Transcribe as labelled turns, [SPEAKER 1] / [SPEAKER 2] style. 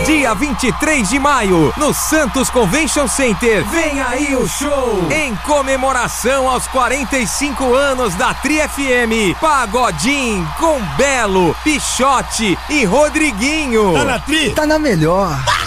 [SPEAKER 1] dia 23 de maio, no Santos Convention Center. Vem aí o show! Em comemoração aos 45 anos da Tri FM, Pagodinho com Belo, Pichote e Rodriguinho.
[SPEAKER 2] Tá na Tri?
[SPEAKER 3] Tá na melhor.